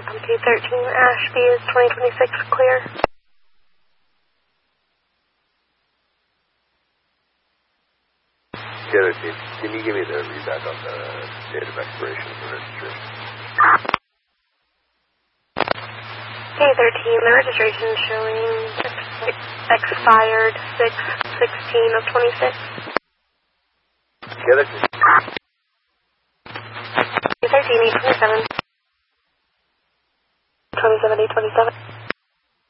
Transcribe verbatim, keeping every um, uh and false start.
welcome to thirteen Ashby is twenty twenty-six clear. The other team, can you give me the readback on the date of expiration of the registration? Okay, thirteen, the registration is showing expired six sixteen of twenty-six. The other team. thirteen, eight twenty-seven. twenty-seven, eight twenty-seven.